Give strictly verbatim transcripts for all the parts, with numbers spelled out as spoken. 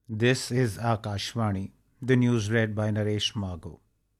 This is Akashvani. The news read by Naresh Margo.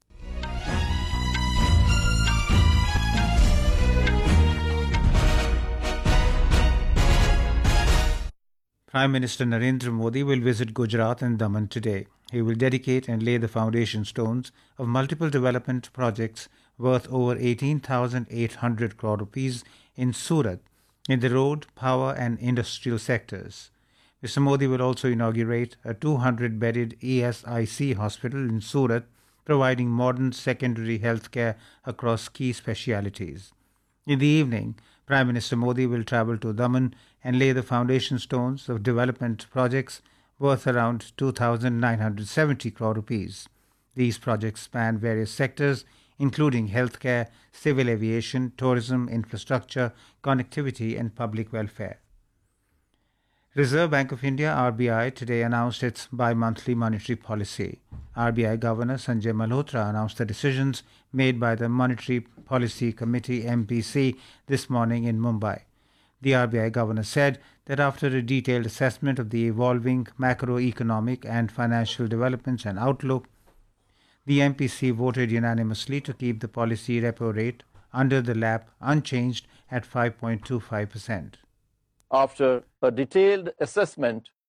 Prime Minister Narendra Modi will visit Gujarat and Daman today. He will dedicate and lay the foundation stones of multiple development projects worth over eighteen thousand eight hundred crore rupees in Surat in the road, power and industrial sectors. Mister Modi will also inaugurate a two hundred bedded E S I C hospital in Surat, providing modern secondary health care across key specialities. In the evening, Prime Minister Modi will travel to Daman and lay the foundation stones of development projects worth around two thousand nine hundred seventy crore rupees. These projects span various sectors, including healthcare, civil aviation, tourism, infrastructure, connectivity, and public welfare. Reserve Bank of India R B I today announced its bi-monthly monetary policy. R B I Governor Sanjay Malhotra announced the decisions made by the Monetary Policy Committee M P C this morning in Mumbai. The R B I Governor said that after a detailed assessment of the evolving macroeconomic and financial developments and outlook, the M P C voted unanimously to keep the policy repo rate under the lap unchanged at five point two five percent. After a detailed assessment